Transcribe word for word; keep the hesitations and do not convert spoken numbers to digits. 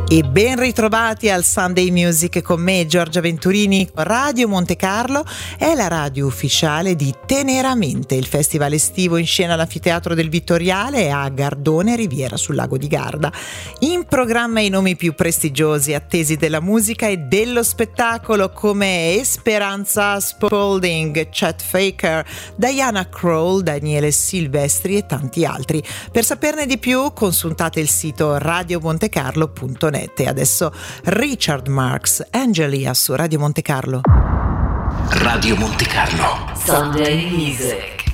E ben ritrovati al Sunday Music con me, Giorgia Venturini. Radio Monte Carlo è la radio ufficiale di Teneramente, il festival estivo in scena all'Anfiteatro del Vittoriale a Gardone, Riviera sul lago di Garda. In programma i nomi più prestigiosi, attesi della musica e dello spettacolo, come Esperanza Spalding, Chet Faker, Diana Krall, Daniele Silvestri e tanti altri. Per saperne di più consultate il sito radio monte carlo punto net. E adesso Richard Marx, Angelia su Radio Monte Carlo. Radio Monte Carlo. Sunday Music.